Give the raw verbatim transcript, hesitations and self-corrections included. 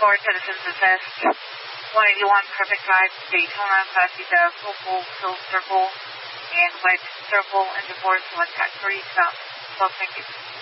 Ford Citizens Assist. one eighty-one Perfect Drive, Daytona, Class C dub, full full circle, and wedge circle into Forest one, track three, stop. Well, thank you.